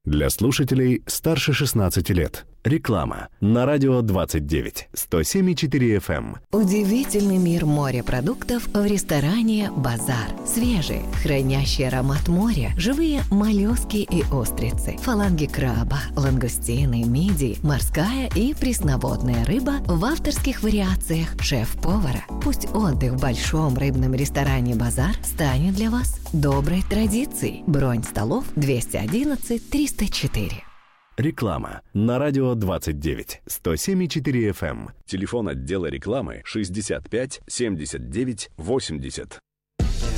Для слушателей старше 16 лет. Реклама на радио 29, 107,4 FM. Удивительный мир морепродуктов в ресторане «Базар». Свежие, хранящие аромат моря, живые моллюски и устрицы, фаланги краба, лангустины, мидии, морская и пресноводная рыба в авторских вариациях шеф-повара. Пусть отдых в большом рыбном ресторане «Базар» станет для вас доброй традицией. Бронь столов 211 304. Реклама на радио 29, 107,4 FM. Телефон отдела рекламы 65 79 80.